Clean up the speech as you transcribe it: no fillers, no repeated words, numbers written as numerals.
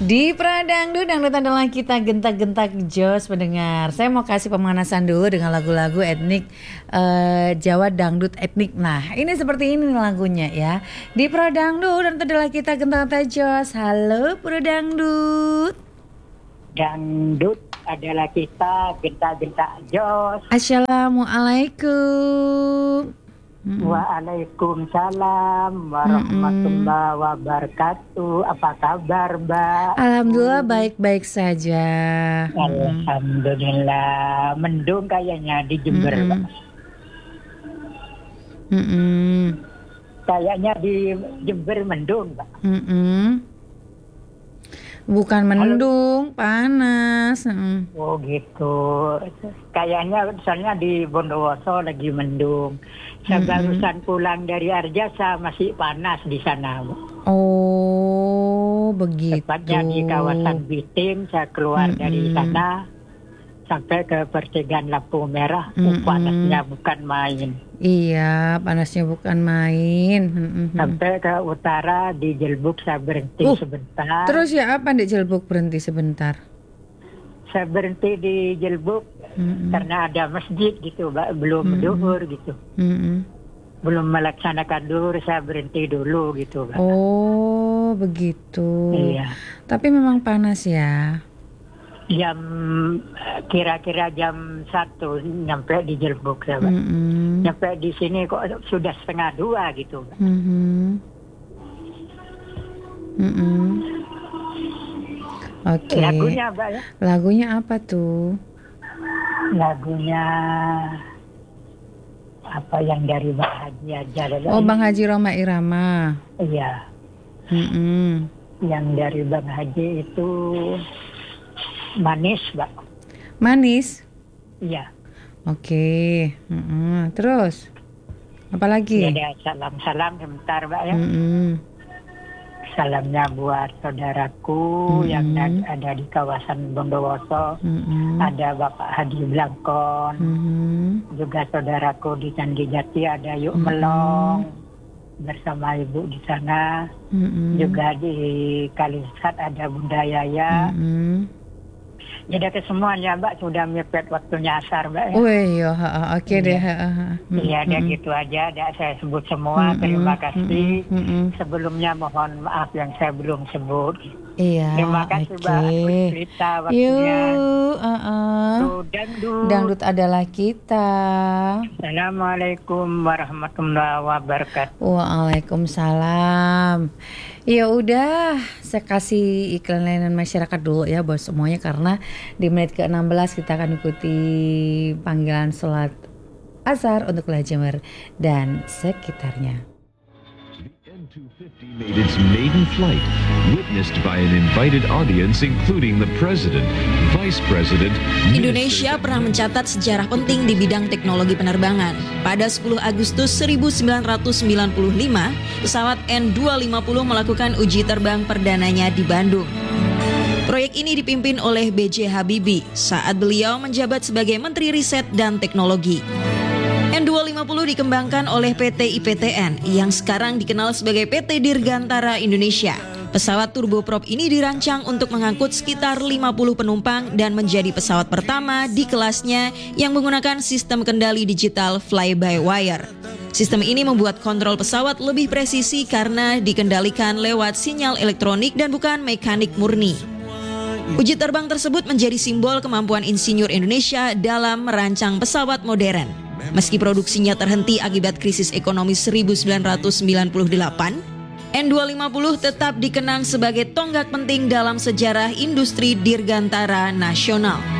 Di Pradangdu, dangdut adalah kita gentak-gentak jos pendengar. Saya mau kasih pemanasan dulu dengan lagu-lagu etnik Jawa dangdut etnik. Nah, ini seperti ini lagunya ya. Di Pradangdu, dangdut adalah kita gentak-gentak jos. Halo Pradangdut. Dangdut adalah kita gentak-gentak jos. Assalamualaikum. Waalaikumsalam warahmatullahi wabarakatuh. Apa kabar, Mbak? Alhamdulillah baik-baik saja. Alhamdulillah. Mendung kayaknya di Jember, Mbak. Kayaknya di Jember mendung, Mbak. Bukan mendung, panas. Oh gitu. Kayaknya misalnya di Bondowoso lagi mendung. Saya barusan pulang dari Arjasa masih panas di sana. Oh, begitu. Tepatnya di kawasan Bitim, saya keluar dari sana sampai ke pertigaan lampu merah. Panasnya bukan main. Iya, panasnya bukan main. Sampai ke utara di Jelbuk saya berhenti sebentar. Terus ya apa di Jelbuk berhenti sebentar? Saya berhenti di Jelbuk karena ada masjid gitu, belum duhur gitu. Belum melaksanakan duhur, saya berhenti dulu gitu, Mbak. Oh, begitu. Iya. Tapi memang panas ya. Kira-kira jam 1 nyampe di Jelbuk ya, Mbak. Nyampe di sini kok sudah 1:30 gitu, Mbak. Oke. Lagunya, Mbak ya? Lagunya apa tuh? Lagunya apa yang dari Bang Haji aja? Oh, Bang Haji Rhoma Irama. Iya. Yang dari Bang Haji itu Manis, Mbak. Manis? Iya. Oke. Terus? Apa lagi? Ada salam-salam sebentar, Mbak ya. Salamnya buat saudaraku yang ada di kawasan Bondowoso. Ada Bapak Hadi Blangkon. Juga saudaraku di Candi Jati ada Yuk Melong bersama ibu di sana. Juga di Kalisat ada Bunda Yaya. Jadi ke semuanya, Mbak, sudah mepet waktunya asar, Mbak. Oh iya, oke deh. Iya, ada gitu aja. Ada saya sebut semua. Terima kasih. Sebelumnya mohon maaf yang saya belum sebut. Iya. Terima kasih, Mbak. Cerita waktunya. Dangdut adalah kita. Assalamualaikum warahmatullahi wabarakatuh. Waalaikumsalam. Ya udah, saya kasih iklan layanan masyarakat dulu ya buat semuanya, karena di menit ke-16 kita akan ikuti panggilan sholat asar untuk wilayah Jember dan sekitarnya. N250 made its maiden flight, witnessed by an invited audience including the President, Vice President. Indonesia pernah mencatat sejarah penting di bidang teknologi penerbangan. Pada 10 Agustus 1995, pesawat N250 melakukan uji terbang perdananya di Bandung. Proyek ini dipimpin oleh B.J. Habibie saat beliau menjabat sebagai Menteri Riset dan Teknologi. N250 dikembangkan oleh PT IPTN yang sekarang dikenal sebagai PT Dirgantara Indonesia. Pesawat turboprop ini dirancang untuk mengangkut sekitar 50 penumpang dan menjadi pesawat pertama di kelasnya yang menggunakan sistem kendali digital fly-by-wire. Sistem ini membuat kontrol pesawat lebih presisi karena dikendalikan lewat sinyal elektronik dan bukan mekanik murni. Uji terbang tersebut menjadi simbol kemampuan insinyur Indonesia dalam merancang pesawat modern. Meski produksinya terhenti akibat krisis ekonomi 1998, N250 tetap dikenang sebagai tonggak penting dalam sejarah industri dirgantara nasional.